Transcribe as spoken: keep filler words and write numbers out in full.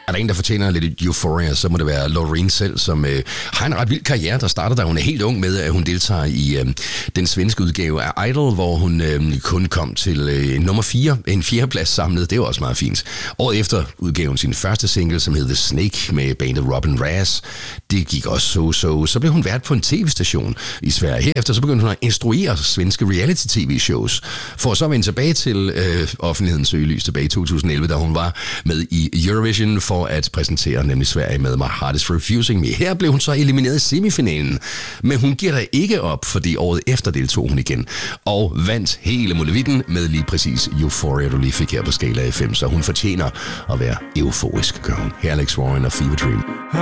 Er der en, der fortjener lidt euphoria, så må det være Loreen selv, som øh, har en ret vild karriere, der startede, da hun er helt ung med, at hun deltager i øh, den svenske udgave af Idol, hvor hun øh, kun kom til øh, nummer fire, en fjerdeplads samlet. Det var også meget fint. Året efter udgav hun sin første single, som hed The Snake, med bandet Robin Rass. Det gik også så-så. Så blev hun vært på en tv-station i Sverige. Herefter så begyndte hun at instruere svenske reality-tv-shows, for så at vende tilbage til øh, offentlighedens søgelys tilbage i to tusind og elleve, da hun var med i Eurovision for at præsentere nemlig Sverige med My Heart Is Refusing Me. Her blev hun så elimineret i semifinalen, men hun giver da ikke op, fordi året efter deltog hun igen og vandt hele molevitten med lige præcis Euphoria, du lige fik her på Skala F M, så hun fortjener at være euforisk, gør hun. Her er Alex Warren og Fever Dream.